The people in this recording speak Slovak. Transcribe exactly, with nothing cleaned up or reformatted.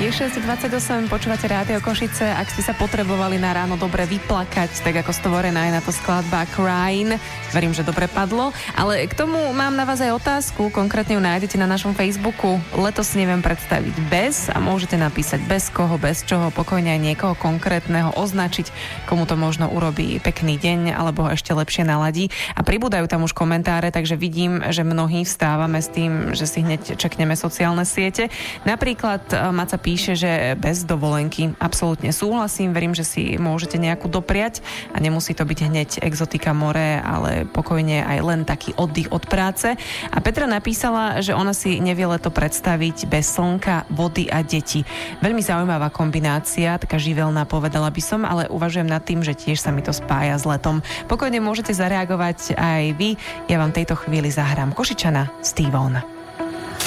Je šesť dvadsaťosem, počúvate Rádio Košice. Ak ste sa potrebovali na ráno dobre vyplakať, tak ako stvorená je na to skladba Crying. Verím, že dobre padlo. Ale k tomu mám na vás aj otázku. Konkrétne ju nájdete na našom Facebooku. Letos neviem predstaviť bez a môžete napísať bez koho, bez čoho, pokojne aj niekoho konkrétneho označiť, komu to možno urobí pekný deň alebo ho ešte lepšie naladí. A pribúdajú tam už komentáre, takže vidím, že mnohí vstávame s tým, že si hneď čekneme sociálne siete. Napríklad Maca píše, že bez dovolenky absolútne súhlasím, verím, že si môžete nejakú dopriať a nemusí to byť hneď exotika more, ale pokojne aj len taký oddych od práce. A Petra napísala, že ona si nevie leto predstaviť bez slnka, vody a detí. Veľmi zaujímavá kombinácia, taká živelná povedala by som, ale uvažujem nad tým, že tiež sa mi to spája s letom. Pokojne môžete zareagovať aj vy. Ja vám tejto chvíli zahrám Košičana Steve On.